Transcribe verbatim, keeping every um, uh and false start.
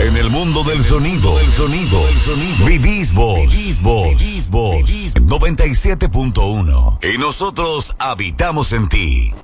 En el mundo del sonido, el sonido, el sonido. Vivís vos, vivís vos, vivís vos. noventa y siete punto uno. Y nosotros habitamos en ti.